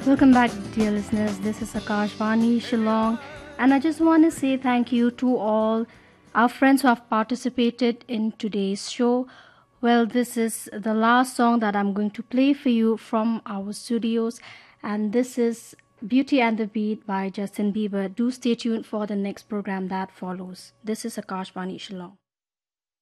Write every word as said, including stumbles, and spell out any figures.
Welcome back, dear listeners. This is Akashvani Shillong, and I just want to say thank you to all our friends who have participated in today's show. Well, this is the last song that I'm going to play for you from our studios, and this is Beauty and the Beat by Justin Bieber. Do stay tuned for the next program that follows. This is Akashvani Shillong.